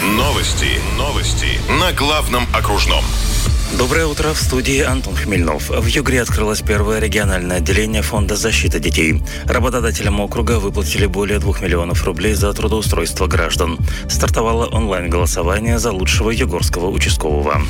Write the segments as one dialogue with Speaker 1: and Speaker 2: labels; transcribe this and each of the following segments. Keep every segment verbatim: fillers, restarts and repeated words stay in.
Speaker 1: Новости. Новости. На главном окружном.
Speaker 2: Доброе утро, в студии Антон Хмельнов. В Югре открылось первое региональное отделение Фонда защиты детей. Работодателям округа выплатили более двух миллионов рублей за трудоустройство граждан. Стартовало онлайн-голосование за лучшего югорского участкового.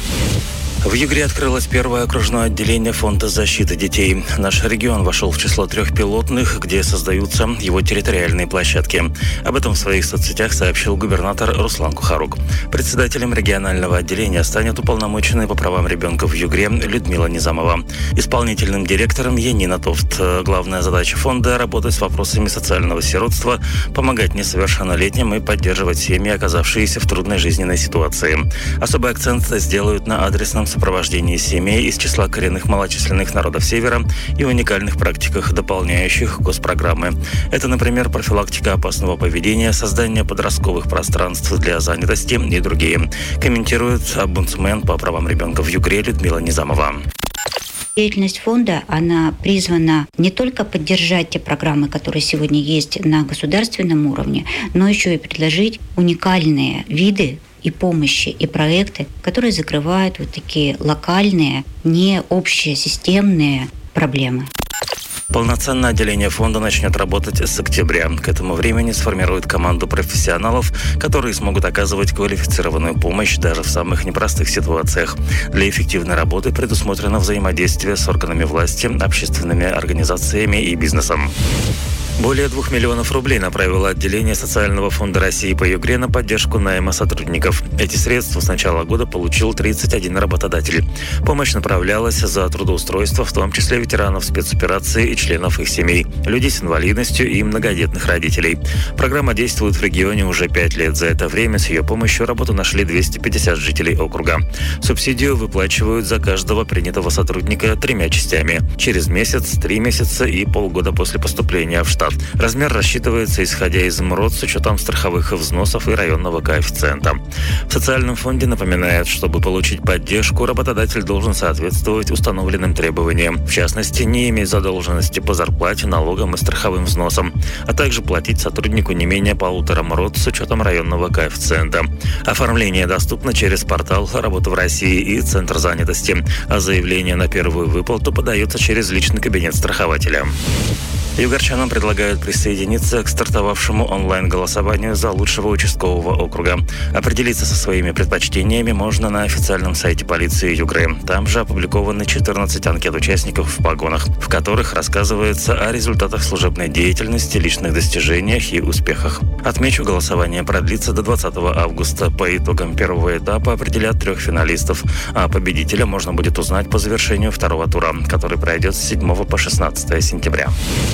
Speaker 2: В Югре открылось первое окружное отделение Фонда защиты детей. Наш регион вошел в число трех пилотных, где создаются его территориальные площадки. Об этом в своих соцсетях сообщил губернатор Руслан Кухарук. Председателем регионального отделения станет уполномоченная по правам ребенка в Югре Людмила Низамова. Исполнительным директором Янина Товт. Главная задача фонда – работать с вопросами социального сиротства, помогать несовершеннолетним и поддерживать семьи, оказавшиеся в трудной жизненной ситуации. Особый акцент сделают на адресном сопровождении семей из числа коренных малочисленных народов Севера и уникальных практиках, дополняющих госпрограммы. Это, например, профилактика опасного поведения, создание подростковых пространств для занятости и другие. Комментирует омбудсмен по правам ребенка в Югре Людмила Низамова.
Speaker 3: Деятельность фонда, она призвана не только поддержать те программы, которые сегодня есть на государственном уровне, но еще и предложить уникальные виды и помощи, и проекты, которые закрывают вот такие локальные, не общие системные проблемы.
Speaker 2: Полноценное отделение фонда начнет работать с октября. К этому времени сформирует команду профессионалов, которые смогут оказывать квалифицированную помощь даже в самых непростых ситуациях. Для эффективной работы предусмотрено взаимодействие с органами власти, общественными организациями и бизнесом. Более двух миллионов рублей направило отделение Социального фонда России по Югре на поддержку найма сотрудников. Эти средства с начала года получил тридцать один работодатель. Помощь направлялась за трудоустройство, в том числе ветеранов спецоперации и членов их семей, людей с инвалидностью и многодетных родителей. Программа действует в регионе уже пять лет. За это время с ее помощью работу нашли двести пятьдесят жителей округа. Субсидию выплачивают за каждого принятого сотрудника тремя частями. Через месяц, три месяца и полгода после поступления в штат. Размер рассчитывается, исходя из МРОД, с учетом страховых взносов и районного коэффициента. В социальном фонде напоминают, чтобы получить поддержку, работодатель должен соответствовать установленным требованиям. В частности, не иметь задолженности по зарплате, налогам и страховым взносам, а также платить сотруднику не менее полутора МРОД с учетом районного коэффициента. Оформление доступно через портал «Работа в России» и Центр занятости, а заявление на первую выплату подается через личный кабинет страхователя. Югорчанам предлагают присоединиться к стартовавшему онлайн-голосованию за лучшего участкового округа. Определиться со своими предпочтениями можно на официальном сайте полиции Югры. Там же опубликованы четырнадцать анкет участников в погонах, в которых рассказывается о результатах служебной деятельности, личных достижениях и успехах. Отмечу, голосование продлится до двадцатого августа. По итогам первого этапа определят трех финалистов, а победителя можно будет узнать по завершению второго тура, который пройдет с седьмого по шестнадцатое сентября.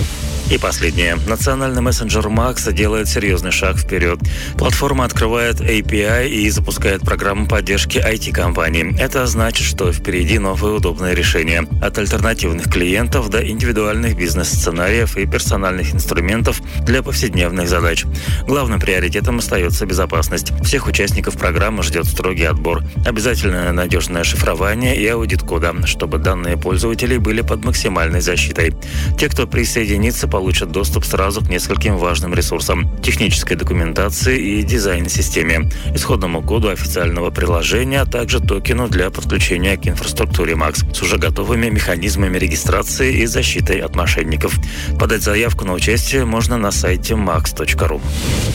Speaker 2: И последнее. Национальный мессенджер Макс делает серьезный шаг вперед. Платформа открывает эй пи ай и запускает программу поддержки ай ти-компаний. Это значит, что впереди новые удобные решения. От альтернативных клиентов до индивидуальных бизнес-сценариев и персональных инструментов для повседневных задач. Главным приоритетом остается безопасность. Всех участников программы ждет строгий отбор. Обязательное надежное шифрование и аудит кода, чтобы данные пользователей были под максимальной защитой. Те, кто присоединится, получат доступ сразу к нескольким важным ресурсам: технической документации и дизайн-системе, исходному коду официального приложения, а также токену для подключения к инфраструктуре Макс с уже готовыми механизмами регистрации и защитой от мошенников. Подать заявку на участие можно на сайте макс точка ру.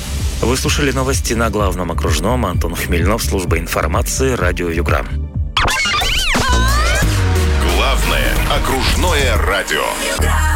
Speaker 2: Вы слушали новости на главном окружном. Антон Хмельнов, служба информации, радио Югра.
Speaker 1: Главное окружное радио.